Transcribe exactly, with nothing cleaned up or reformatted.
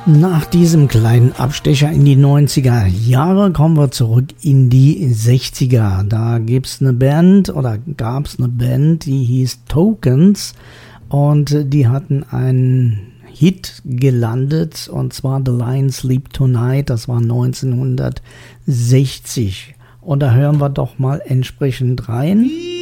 Nach diesem kleinen Abstecher in die neunziger Jahre kommen wir zurück in die sechziger. Da gibt's eine Band oder gab's eine Band, die hieß Tokens und die hatten einen Hit gelandet und zwar The Lion Sleep Tonight, das war neunzehnhundertsechzig. Und da hören wir doch mal entsprechend rein.